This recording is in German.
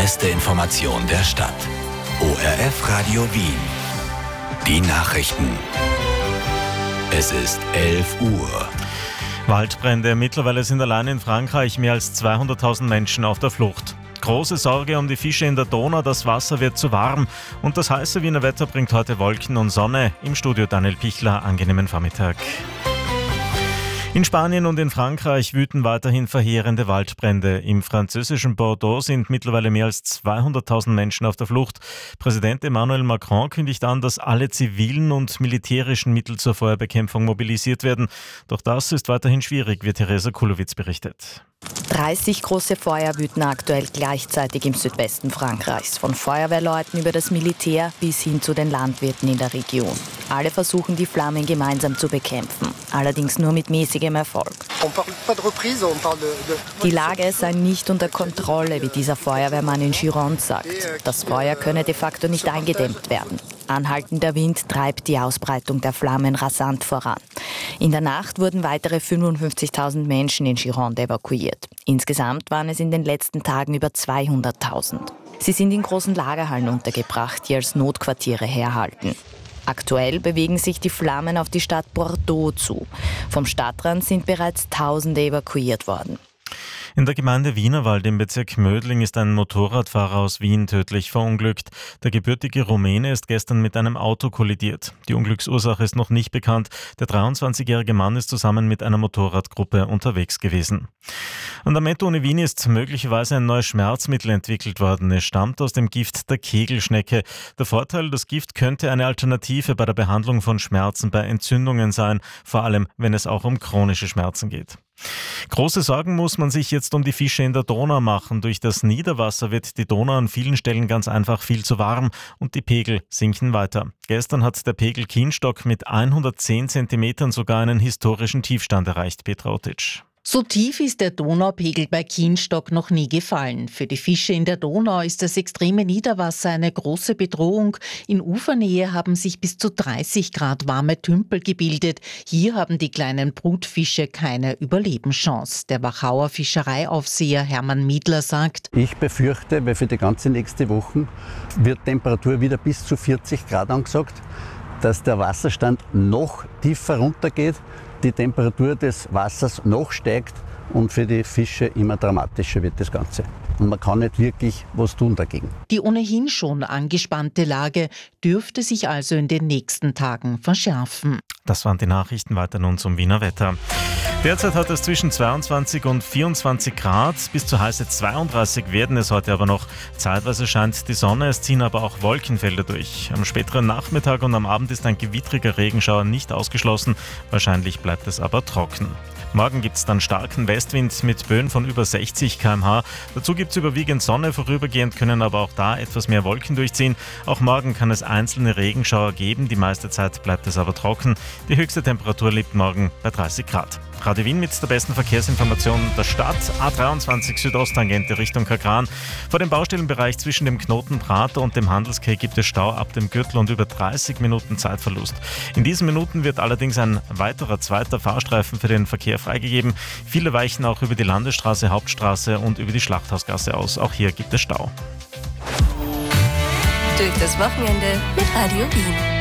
beste Information der Stadt. ORF Radio Wien. Die Nachrichten. Es ist 11 Uhr. Waldbrände. Mittlerweile sind allein in Frankreich mehr als 200.000 Menschen auf der Flucht. Große Sorge um die Fische in der Donau, das Wasser wird zu warm und das heiße Wiener Wetter bringt heute Wolken und Sonne. Im Studio Daniel Pichler, angenehmen Vormittag. In Spanien und in Frankreich wüten weiterhin verheerende Waldbrände. Im französischen Bordeaux sind mittlerweile mehr als 200.000 Menschen auf der Flucht. Präsident Emmanuel Macron kündigt an, dass alle zivilen und militärischen Mittel zur Feuerbekämpfung mobilisiert werden. Doch das ist weiterhin schwierig, wie Theresa Kulowitz berichtet. 30 große Feuer wüten aktuell gleichzeitig im Südwesten Frankreichs. Von Feuerwehrleuten über das Militär bis hin zu den Landwirten in der Region. Alle versuchen, die Flammen gemeinsam zu bekämpfen. Allerdings nur mit mäßigem Erfolg. Die Lage sei nicht unter Kontrolle, wie dieser Feuerwehrmann in Gironde sagt. Das Feuer könne de facto nicht eingedämmt werden. Anhaltender Wind treibt die Ausbreitung der Flammen rasant voran. In der Nacht wurden weitere 55.000 Menschen in Gironde evakuiert. Insgesamt waren es in den letzten Tagen über 200.000. Sie sind in großen Lagerhallen untergebracht, die als Notquartiere herhalten. Aktuell bewegen sich die Flammen auf die Stadt Bordeaux zu. Vom Stadtrand sind bereits Tausende evakuiert worden. In der Gemeinde Wienerwald im Bezirk Mödling ist ein Motorradfahrer aus Wien tödlich verunglückt. Der gebürtige Rumäne ist gestern mit einem Auto kollidiert. Die Unglücksursache ist noch nicht bekannt. Der 23-jährige Mann ist zusammen mit einer Motorradgruppe unterwegs gewesen. An der Methode Wien ist möglicherweise ein neues Schmerzmittel entwickelt worden. Es stammt aus dem Gift der Kegelschnecke. Der Vorteil, das Gift könnte eine Alternative bei der Behandlung von Schmerzen bei Entzündungen sein, vor allem wenn es auch um chronische Schmerzen geht. Große Sorgen muss man sich jetzt um die Fische in der Donau machen. Durch das Niederwasser wird die Donau an vielen Stellen ganz einfach viel zu warm und die Pegel sinken weiter. Gestern hat der Pegel Kienstock mit 110 Zentimetern sogar einen historischen Tiefstand erreicht. Petra Otic. So tief ist der Donaupegel bei Kienstock noch nie gefallen. Für die Fische in der Donau ist das extreme Niederwasser eine große Bedrohung. In Ufernähe haben sich bis zu 30 Grad warme Tümpel gebildet. Hier haben die kleinen Brutfische keine Überlebenschance. Der Wachauer Fischereiaufseher Hermann Miedler sagt: Ich befürchte, weil für die ganze nächste Woche wird Temperatur wieder bis zu 40 Grad angesagt, dass der Wasserstand noch tiefer runtergeht, die Temperatur des Wassers noch steigt und für die Fische immer dramatischer wird das Ganze. Und man kann nicht wirklich was tun dagegen. Die ohnehin schon angespannte Lage dürfte sich also in den nächsten Tagen verschärfen. Das waren die Nachrichten. Weiter nun zum Wiener Wetter. Derzeit hat es zwischen 22 und 24 Grad. Bis zu heiße 32 werden es heute aber noch. Zeitweise scheint die Sonne, es ziehen aber auch Wolkenfelder durch. Am späteren Nachmittag und am Abend ist ein gewittriger Regenschauer nicht ausgeschlossen. Wahrscheinlich bleibt es aber trocken. Morgen gibt es dann starken Westwind mit Böen von über 60 km/h. Dazu gibt es überwiegend Sonne, vorübergehend können aber auch da etwas mehr Wolken durchziehen. Auch morgen kann es einzelne Regenschauer geben, die meiste Zeit bleibt es aber trocken. Die höchste Temperatur liegt morgen bei 30 Grad. Radio Wien mit der besten Verkehrsinformation der Stadt. A23 Südosttangente Richtung Kagran. Vor dem Baustellenbereich zwischen dem Knoten Prater und dem Handelskeh gibt es Stau ab dem Gürtel und über 30 Minuten Zeitverlust. In diesen Minuten wird allerdings ein weiterer zweiter Fahrstreifen für den Verkehr freigegeben. Viele weichen auch über die Landesstraße, Hauptstraße und über die Schlachthausgasse aus. Auch hier gibt es Stau. Durch das Wochenende mit Radio Wien.